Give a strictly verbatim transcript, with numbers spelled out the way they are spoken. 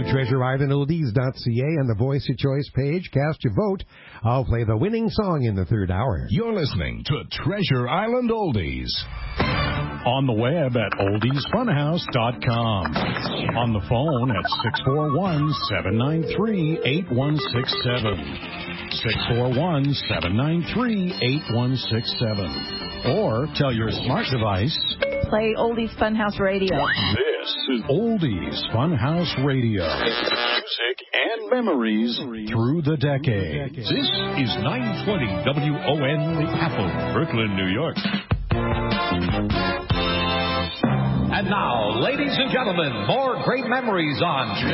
treasure island oldies dot c a and the Voice Your Choice page. Cast your vote. I'll play the winning song in the third hour. You're listening to Treasure Island Oldies. On the web at oldies funhouse dot com. On the phone at six four one, seven nine three, eight one six seven. six four one, seven nine three, eight one six seven. Or tell your smart device, play Oldies Funhouse Radio. This is Oldies Funhouse Radio. Music and memories through the decades. This is nine twenty W O N The Apple, Brooklyn, New York. And now, ladies and gentlemen, more great memories on